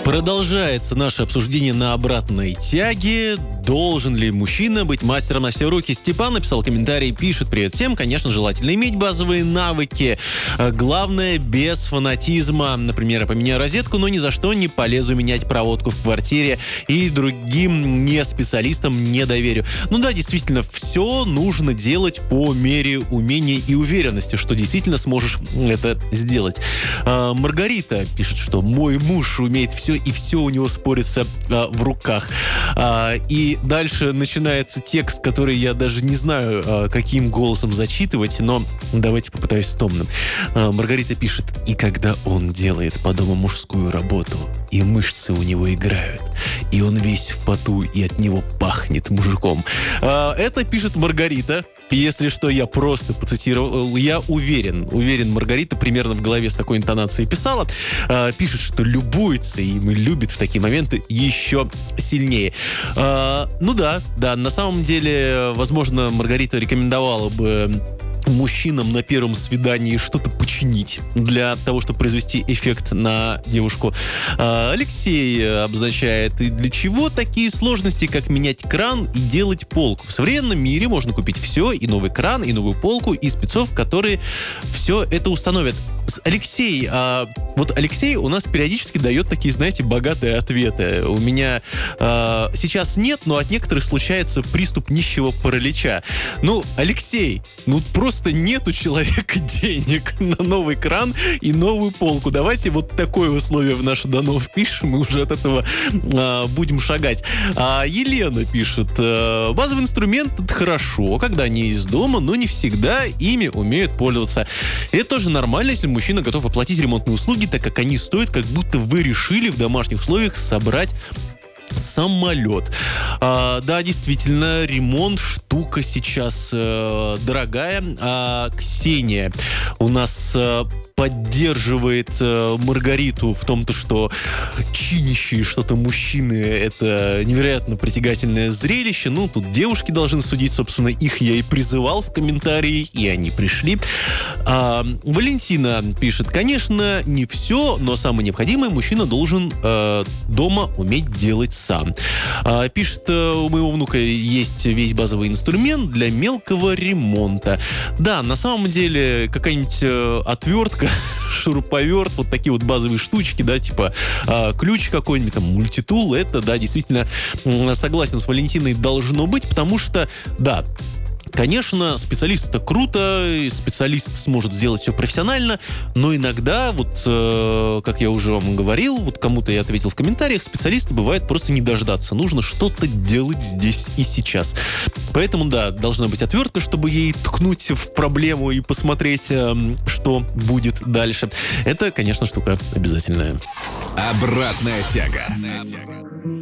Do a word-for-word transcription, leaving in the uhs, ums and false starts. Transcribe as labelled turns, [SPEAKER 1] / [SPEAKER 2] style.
[SPEAKER 1] Продолжается наше обсуждение на обратной тяге. Должен ли мужчина быть мастером на все руки? Степан написал комментарий, пишет: привет всем. Конечно, желательно иметь базовые навыки. Главное, без фанатизма. Например, я поменяю розетку, но ни за что не полезу менять проводку в квартире и другим не специалистам не доверю. Ну да, действительно, все нужно делать по мере умения и уверенности, что действительно сможешь это сделать. Маргарита пишет, что мой муж умеет все, и все у него спорится в руках. И дальше начинается текст, который я даже не знаю, каким голосом зачитывать, но давайте попытаюсь с томным. Маргарита пишет: и когда он делает по дому мужскую работу, и мышцы у него играют, и он весь в поту, и от него пахнет мужиком. Это пишет Маргарита. Если что, я просто поцитировал. Я уверен, уверен, Маргарита примерно в голове с такой интонацией писала. Э, пишет, что любуется им и любит в такие моменты еще сильнее. Э, ну да, да, на самом деле, возможно, Маргарита рекомендовала бы мужчинам на первом свидании что-то починить для того, чтобы произвести эффект на девушку. Алексей обозначает: и для чего такие сложности, как менять кран и делать полку? В современном мире можно купить все, и новый кран, и новую полку, и спецов, которые все это установят. Алексей, а, вот Алексей у нас периодически дает такие, знаете, богатые ответы. У меня а, сейчас нет, но от некоторых случается приступ нищего паралича. Ну, Алексей, ну просто нет у человека денег на новый кран и новую полку. Давайте вот такое условие в наше дано впишем, и уже от этого а, будем шагать. А Елена пишет: а, базовый инструмент — это хорошо, когда они из дома, но не всегда ими умеют пользоваться. И это тоже нормально, если мужчина готов оплатить ремонтные услуги, так как они стоят, как будто вы решили в домашних условиях собрать самолет. А, да, действительно, ремонт штука сейчас э, дорогая. А Ксения у нас э, поддерживает э, Маргариту в том, то, что чинящие что-то мужчины — это невероятно притягательное зрелище. Ну, тут девушки должны судить, собственно, их я и призывал в комментарии, и они пришли. А, Валентина пишет: конечно, не все, но самое необходимое мужчина должен э, дома уметь делать сам. А, пишет: у моего внука есть весь базовый инструмент для мелкого ремонта. Да, на самом деле, какая-нибудь э, отвертка, шуруповерт, вот такие вот базовые штучки, да, типа э, ключ какой-нибудь, там, мультитул, это, да, действительно, э, согласен с Валентиной, должно быть, потому что, да, конечно, специалист — это круто, и специалист сможет сделать все профессионально, но иногда, вот, э, как я уже вам говорил, вот кому-то я ответил в комментариях, специалиста бывает просто не дождаться. Нужно что-то делать здесь и сейчас. Поэтому, да, должна быть отвертка, чтобы ей ткнуть в проблему и посмотреть, э, что будет дальше. Это, конечно, штука обязательная.
[SPEAKER 2] Обратная тяга.